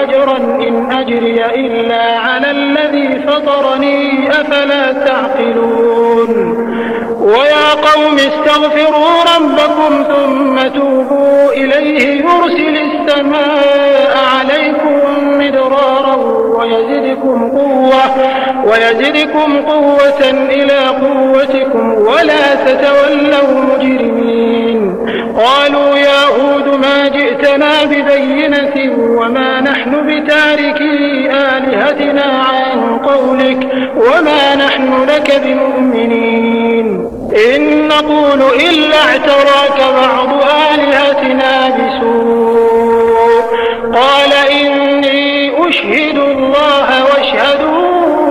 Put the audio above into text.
أجرا إن أجري إلا على الذي فطرني أفلا تعقلون ويا قوم استغفروا ربكم ثم توبوا إليه يرسل السماء عليكم مدرارا ويزدكم قوة إلى قوتكم ولا تتولوا مجرمين قالوا يا هود ما جئتنا ببينة وما نحن بتاركي آلهتنا عن قولك وما نحن لك بمؤمنين إن نقول إلا اعتراك بعض آلهتنا بسوء قال إني أشهد الله واشهدوا